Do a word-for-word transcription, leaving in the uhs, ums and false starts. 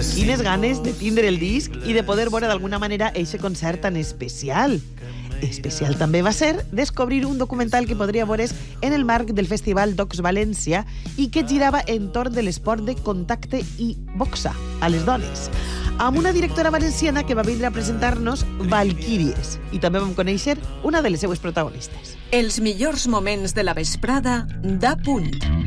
Quines ganes de tindre el disc i de poder veure d'alguna manera eixe concert tan especial. Especial també va ser descobrir un documental que podria veure's en el marc del Festival Docs València i que girava entorn de l'esport de contacte i boxa a les dones, amb una directora valenciana que va vindre a presentar-nos Valquíries, i també vam conèixer una de les seues protagonistes. Els millors moments de la vesprada d'A Punt.